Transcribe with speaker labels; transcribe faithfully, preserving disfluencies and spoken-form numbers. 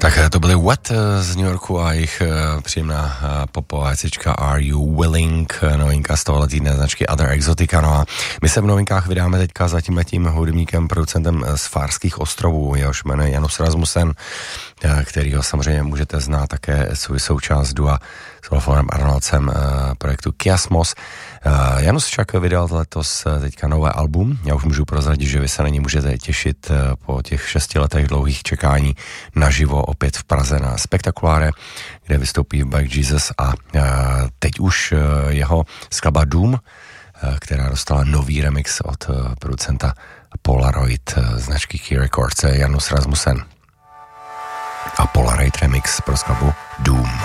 Speaker 1: Tak to byly Wet z New Yorku a jejich příjemná popová věcička Are You Willing, novinka z tohohle týdne značky Other Exotica. No a my se v novinkách vydáme teďka za tímhletím hudebníkem, producentem z Farských ostrovů, jehož jmenuje Janus Rasmussen, kterýho samozřejmě můžete znát také svůj součást dua s Wolfganem Arnoldcem projektu Kiasmos. Janus však vydal letos teďka nové album. Já už můžu prozradit, že vy se na ní můžete těšit po těch šesti letech dlouhých čekání naživo opět v Praze na Spektakuláre, kde vystoupí Black Jesus a teď už jeho skladba Doom, která dostala nový remix od producenta Polaroid značky Key Records, Janus Rasmussen a Polaroid remix pro skladbu Doom.